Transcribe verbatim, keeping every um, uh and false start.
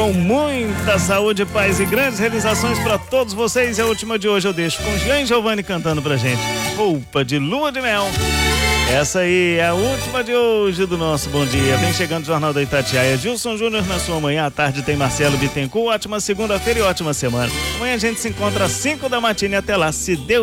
com muita saúde, paz e grandes realizações para todos vocês. E a última de hoje eu deixo com Jean e Giovanni cantando pra gente Roupa de Lua de Mel. Essa aí é a última de hoje do nosso Bom Dia. Vem chegando o Jornal da Itatiaia. Gilson Júnior na sua manhã. À tarde tem Marcelo Bittencourt. Ótima segunda-feira e ótima semana. Amanhã a gente se encontra às cinco da matina e até lá, se Deus